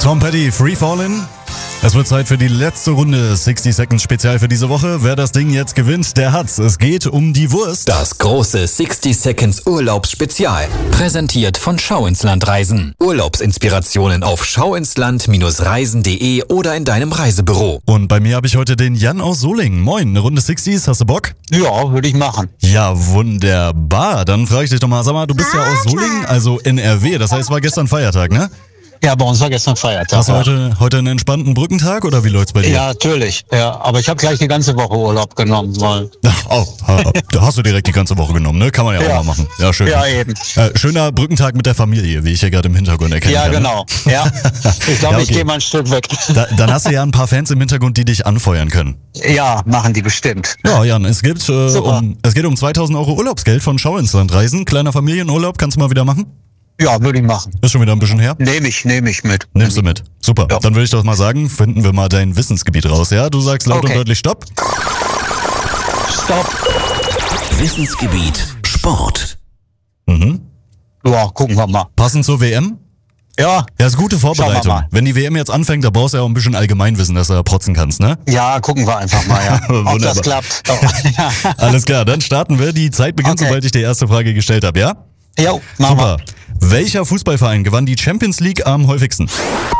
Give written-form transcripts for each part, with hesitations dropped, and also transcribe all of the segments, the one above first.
Tom Petty, Free Fallin'. Es wird Zeit für die letzte Runde 60 Seconds Spezial für diese Woche. Wer das Ding jetzt gewinnt, der hat's. Es geht um die Wurst. Das große 60 Seconds Urlaubsspezial. Präsentiert von Schau ins Land Reisen. Urlaubsinspirationen auf schauinsland-reisen.de oder in deinem Reisebüro. Und bei mir habe ich heute den Jan aus Solingen. Moin, eine Runde 60s, hast du Bock? Ja, würde ich machen. Ja, wunderbar. Dann frage ich dich doch mal, sag mal, du bist ja aus Solingen, also NRW. Das heißt, war gestern Feiertag, ne? Ja, bei uns war gestern Feiertag. Hast du heute einen entspannten Brückentag oder wie läuft's bei dir? Ja, natürlich. Ja, aber ich habe gleich die ganze Woche Urlaub genommen. Weil Da hast du direkt die ganze Woche genommen, ne? Kann man ja auch mal machen. Ja, schön. Ja, eben. Schöner Brückentag mit der Familie, wie ich hier gerade im Hintergrund erkenne. Ja, genau. Ja. Ich glaube, Ja, okay. ich gehe mal ein Stück weg. Dann hast du ja ein paar Fans im Hintergrund, die dich anfeuern können. Ja, machen die bestimmt. Ja, Jan, es geht um 2.000 Euro Urlaubsgeld von Schau ins Land Reisen. Kleiner Familienurlaub, kannst du mal wieder machen? Ja, würde ich machen. Ist schon wieder ein bisschen her? Nehme ich mit. Nimmst du mit. Super. Ja. Dann würde ich doch mal sagen, finden wir mal dein Wissensgebiet raus, ja? Du sagst laut und deutlich Stopp. Stopp. Wissensgebiet Sport. Ja, gucken wir mal. Passend zur WM? Ja. Ja, ist gute Schauen wir Vorbereitung. mal. Wenn die WM jetzt anfängt, da brauchst du ja auch ein bisschen Allgemeinwissen, dass du da protzen kannst, ne? Ja, gucken wir einfach mal, ja. Ob Wunderbar. das klappt. Oh, ja. Alles klar, dann starten wir. Die Zeit beginnt, Okay. sobald ich die erste Frage gestellt habe, ja? Jo, machen Super. Welcher Fußballverein gewann die Champions League am häufigsten?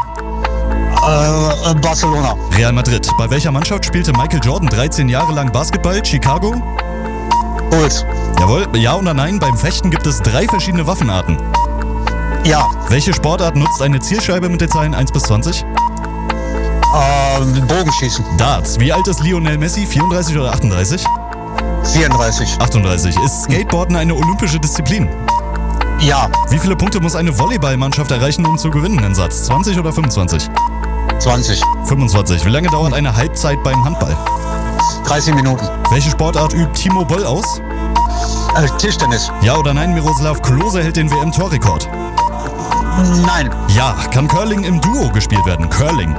wir. Barcelona. Real Madrid. Bei welcher Mannschaft spielte Michael Jordan 13 Jahre lang Basketball? Chicago? Bulls. Jawohl. Ja oder nein? Beim Fechten gibt es 3 verschiedene Waffenarten. Ja. Welche Sportart nutzt eine Zielscheibe mit den Zahlen 1 bis 20? Bogenschießen. Darts. Wie alt ist Lionel Messi? 34 oder 38? 34. 38. Ist Skateboarden eine olympische Disziplin? Ja. Wie viele Punkte muss eine Volleyballmannschaft erreichen, um zu gewinnen? Einen Satz. 20 oder 25? 20. 25. Wie lange dauert eine Halbzeit beim Handball? 30 Minuten. Welche Sportart übt Timo Boll aus? Tischtennis. Ja oder nein, Miroslav Klose hält den WM-Torrekord? Nein. Ja. Kann Curling im Duo gespielt werden? Curling.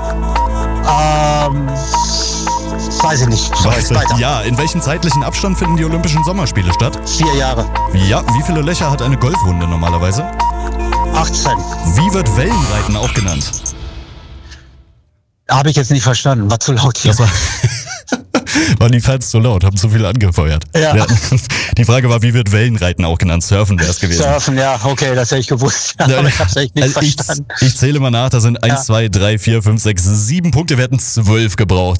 Weiß ich nicht. Weißt du? Weiter. Ja. In welchem zeitlichen Abstand finden die Olympischen Sommerspiele statt? 4 Jahre. Ja. Wie viele Löcher hat eine Golfrunde normalerweise? 18. Wie wird Wellenreiten auch genannt? Habe ich jetzt nicht verstanden. War zu laut hier. Das waren die Fans zu laut, haben zu viel angefeuert. Ja. Die Frage war, wie wird Wellenreiten auch genannt? Surfen wäre es gewesen. Surfen, ja, okay, das hätte ich gewusst. Aber ich habe es echt nicht verstanden. Ich zähle mal nach, da sind 1, 2, 3, 4, 5, 6, 7 Punkte. Wir hätten 12 gebraucht.